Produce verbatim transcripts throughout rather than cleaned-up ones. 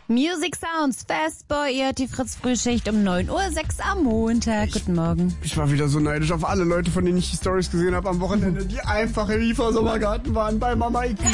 Music Sounds, Fastboy, ihr hört die Fritz-Frühschicht um neun Uhr sechs am Montag. Guten Morgen. Ich war wieder so neidisch auf alle Leute, von denen ich die Stories gesehen habe am Wochenende, die einfach im I F A-Sommergarten waren bei Mama Iki.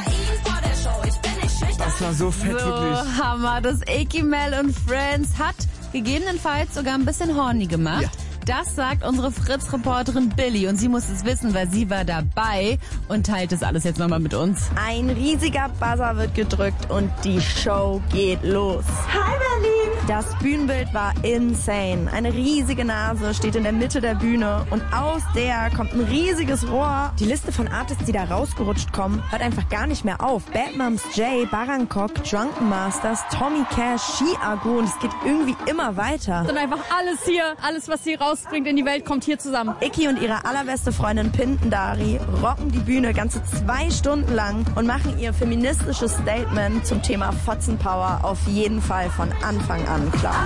Das war so fett, so, wirklich. Hammer. Das Icky Mel und Friends hat gegebenenfalls sogar ein bisschen horny gemacht. Ja. Das sagt unsere Fritz-Reporterin Billy und sie muss es wissen, weil sie war dabei und teilt das alles jetzt nochmal mit uns. Ein riesiger Buzzer wird gedrückt und die Show geht los. Hi Berlin! Das Bühnenbild war insane. Eine riesige Nase steht in der Mitte der Bühne und aus der kommt ein riesiges Rohr. Die Liste von Artists, die da rausgerutscht kommen, hört einfach gar nicht mehr auf. Bad Moms J, Bangkok, Drunken Masters, Tommy Cash, Chiago und es geht irgendwie immer weiter. Und einfach alles hier, alles was sie rausbringt in die Welt, kommt hier zusammen. Icky und ihre allerbeste Freundin Pintendari rocken die Bühne ganze zwei Stunden lang und machen ihr feministisches Statement zum Thema Fotzenpower auf jeden Fall von Anfang an klar.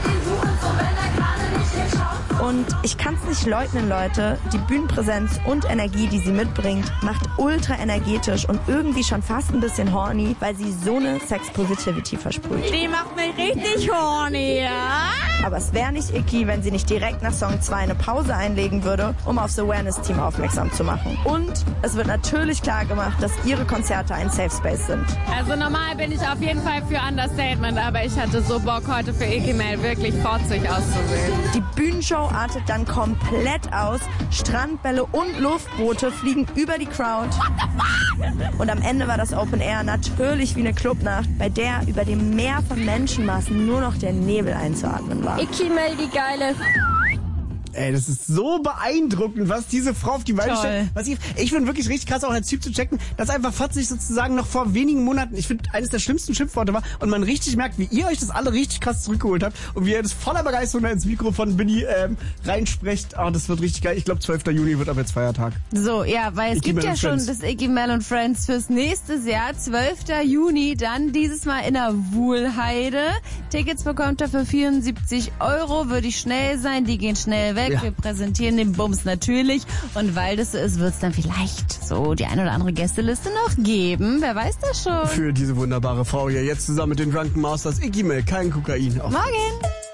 Und ich kann's nicht leugnen, Leute, die Bühnenpräsenz und Energie, die sie mitbringt, macht ultra energetisch und irgendwie schon fast ein bisschen horny, weil sie so eine Sex-Positivity versprüht. Die macht mich richtig horny, ja? Aber es wäre nicht Icky, wenn sie nicht direkt nach Song zwei eine Pause einlegen würde, um aufs Awareness-Team aufmerksam zu machen. Und es wird natürlich klar gemacht, dass ihre Konzerte ein Safe Space sind. Also normal bin ich auf jeden Fall für Understatement, aber ich hatte so Bock heute für Icky Mel wirklich fotzig auszusehen. Die Bühnenshow artet dann komplett aus. Strandbälle und Luftboote fliegen über die Crowd. Und am Ende war das Open Air natürlich wie eine Clubnacht, bei der über dem Meer von Menschenmassen nur noch der Nebel einzuatmen war. Icky Mel, die Geile. Ey, das ist so beeindruckend, was diese Frau auf die Beine Toll. stellt. Was ich ich finde wirklich richtig krass, auch als Typ zu checken, dass einfach fotzig sozusagen noch vor wenigen Monaten, ich finde, eines der schlimmsten Schimpfworte war und man richtig merkt, wie ihr euch das alle richtig krass zurückgeholt habt und wie ihr das voller Begeisterung ins Mikro von Billy ähm, reinsprecht. Oh, das wird richtig geil. Ich glaube, zwölfter Juni wird ab jetzt Feiertag. So, ja, weil es Icky gibt Mel ja und schon Friends. das Icky Mel und Friends fürs nächste Jahr, zwölfter Juni, dann dieses Mal in der Wuhlheide. Tickets bekommt ihr für vierundsiebzig Euro, würde ich schnell sein, die gehen schnell weg. Ja. Wir präsentieren den Bums natürlich und weil das so ist, wird es dann vielleicht so die ein oder andere Gästeliste noch geben. Wer weiß das schon? Für diese wunderbare Frau hier jetzt zusammen mit den Drunken Masters Icky Mel, kein Kokain. Auf Morgen!